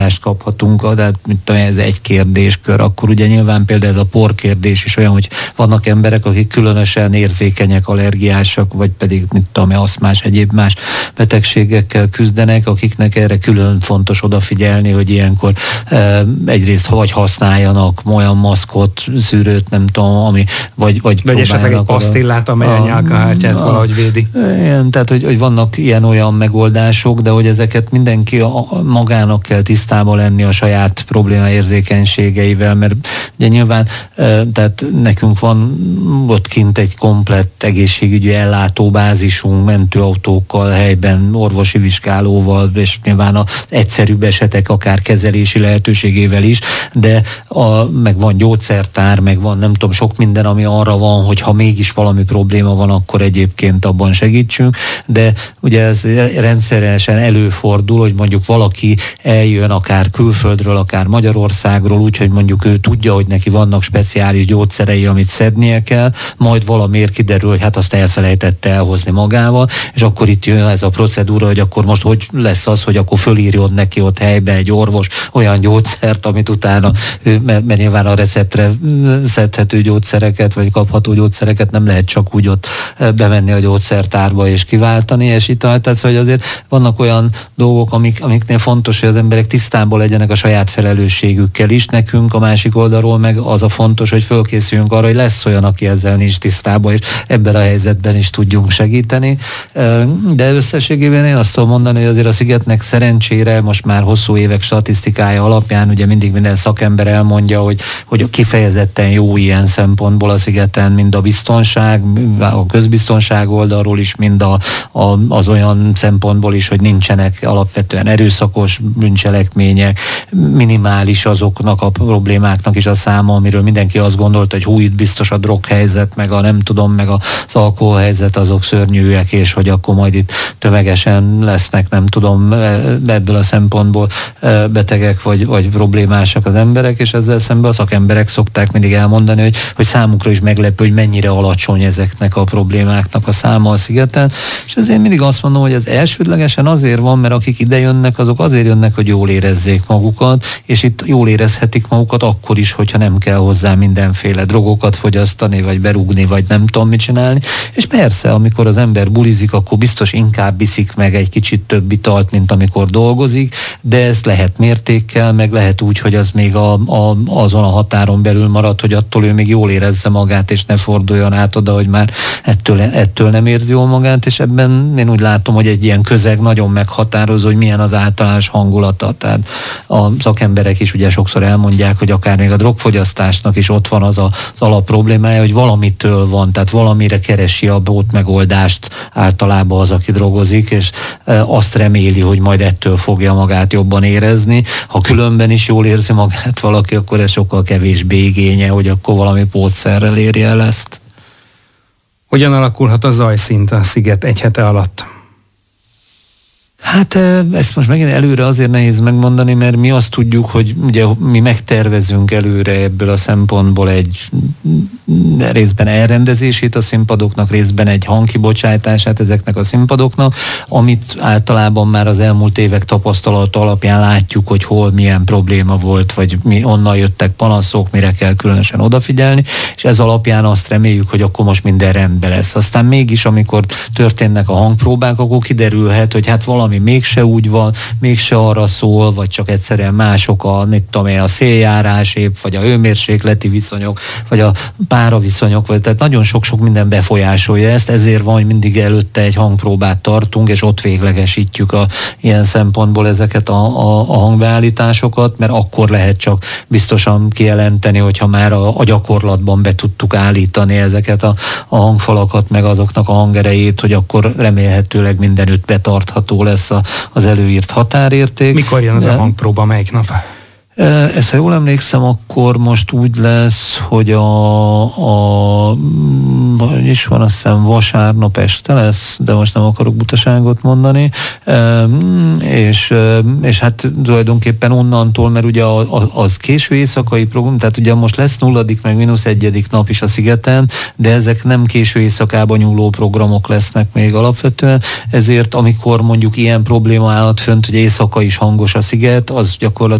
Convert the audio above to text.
kaphatunk, de ez egy kérdéskör, akkor ugye nyilván például ez a porkérdés is olyan, hogy vannak emberek, akik különösen érzékenyek, allergiásak, vagy pedig aszmás, egyéb más betegségekkel küzdenek, akiknek erre külön fontos odafigyelni, hogy ilyenkor egyrészt vagy használjanak olyan maszkot, szűrőt, nem tudom, ami, vagy esetleg egy pasztillát, amely a nyálkahártyát valahogy védi. Igen, tehát, hogy vannak ilyen-olyan megoldások, de hogy ezeket mindenki magának kell tisztában lenni a saját problémaérzékenységeivel, mert ugye nyilván tehát nekünk van ott kint egy komplett egészségügyi ellátóbázisunk, mentőautókkal, helyben, orvosi vizsgálóval, és nyilván az egyszerűbb esetek akár kezelési lehetőségével is, de meg van gyógyszertár, meg van nem tudom, sok minden, ami arra van, hogy ha mégis valami probléma van, akkor egyébként abban segítsünk, de ugye ez rendszeresen előfordul, hogy mondjuk valaki eljön akár külföldről, akár Magyarországról, úgyhogy mondjuk ő tudja, hogy neki vannak speciális gyógyszerei, amit szednie kell, majd valamiért kiderül, hogy hát azt elfelejtette elhozni magával, és akkor itt jön ez a procedúra, hogy akkor most hogy lesz az, hogy akkor fölírjon neki ott helyben egy orvos olyan gyógyszert, amit utána, mert nyilván a receptre szedhető gyógyszereket, vagy kapható gyógyszereket nem lehet csak úgy ott bemenni a gyógyszertárba és kiváltani, és itt tehát, hogy azért vannak olyan dolgok, amiknél fontos, hogy az emberek tisztában legyenek a saját felelősségükkel is, nekünk a másik oldalról meg az a fontos, hogy fölkészüljünk arra, hogy lesz olyan, aki ezzel nincs tisztában, és ebben a helyzetben is tudjunk segíteni. De összességében én azt tudom mondani, hogy azért a Szigetnek szerencsére most már hosszú évek statisztikája alapján ugye mindig minden szakember elmondja, hogy kifejezetten jó ilyen szempontból a Szigeten, mind a biztonság, a közbiztonság oldalról is, mind az olyan szempontból is, hogy nincsenek alapvetően erőszakos bűncselekmények, minimális azoknak a problémáknak is a száma, amiről mindenki azt gondolta, hogy hú, itt biztos a droghelyzet, meg a nem tudom, meg az alkoholhelyzet, azok szörnyűek, és hogy akkor majd itt tömegesen lesznek, nem tudom, ebből a szempontból betegek vagy problémásak az emberek, és ezzel szemben a szakemberek szokták mindig elmondani, hogy számukra is meglepő, hogy mennyire alacsony ezeknek a problémáknak a száma a Szigeten, és ezért mindig azt mondom, hogy ez elsődlegesen azért van, mert akik ide jönnek, azok azért jönnek, hogy jól érezzék magukat, és itt jól érezhetik magukat akkor is, hogyha nem kell hozzá mindenféle drogokat fogyasztani, vagy berúgni, vagy nem tudom mit csinálni. És persze, amikor az ember bulizik, akkor biztos inkább iszik meg egy kicsit több italt, mint amikor dolgozik, de ezt lehet mértékkel, meg lehet úgy, hogy az még azon a határon belül marad, hogy attól ő még jól érezze magát, és ne forduljon át oda, hogy már ettől nem érzi jól magát, és ebben én úgy látom, hogy egy ilyen közeg nagyon meghatározó, hogy milyen az általános hangulata. Tehát a szakemberek is ugye sokszor elmondják, hogy akár még a drogfogyasztásnak is ott van az alap problémája, hogy valamitől van, tehát valamire keresi a megoldást általában az, aki drogozik, és azt reméli, hogy majd ettől fogja magát jobban érezni. Ha különben is jól érzi magát valaki, akkor ez sokkal kevésbé igénye, hogy akkor valami pótszerrel érje el ezt. Hogyan alakulhat a zajszint a Sziget egy hete alatt? Hát ezt most megint előre azért nehéz megmondani, mert mi azt tudjuk, hogy ugye mi megtervezünk előre ebből a szempontból egy részben elrendezését a színpadoknak, részben egy hangkibocsátását ezeknek a színpadoknak, amit általában már az elmúlt évek tapasztalata alapján látjuk, hogy hol milyen probléma volt, vagy onnan jöttek panaszok, mire kell különösen odafigyelni, és ez alapján azt reméljük, hogy akkor most minden rendben lesz. Aztán mégis, amikor történnek a hangpróbák, akkor kiderülhet, hogy hát valami mégse úgy van, mégse arra szól, vagy csak egyszerűen mások a széljárás épp, vagy a hőmérsékleti viszonyok, vagy a páraviszonyok, vagy tehát nagyon sok-sok minden befolyásolja ezt, ezért van, hogy mindig előtte egy hangpróbát tartunk, és ott véglegesítjük ilyen szempontból ezeket a hangbeállításokat, mert akkor lehet csak biztosan kijelenteni, hogyha már a gyakorlatban be tudtuk állítani ezeket a hangfalakat, meg azoknak a hangerejét, hogy akkor remélhetőleg mindenütt betartható lesz az előírt határérték. Mikor jön az a hangpróba, melyik nap? Ezt, ha jól emlékszem, akkor most úgy lesz, hogy is van, azt hiszem vasárnap este lesz, de most nem akarok butaságot mondani, és hát tulajdonképpen onnantól, mert ugye az késő éjszakai program, tehát ugye most lesz 0. meg -1. nap is a szigeten, de ezek nem késő éjszakában nyúló programok lesznek még alapvetően, ezért amikor mondjuk ilyen probléma állhat fönt, hogy éjszaka is hangos a sziget, az gyakorlatilag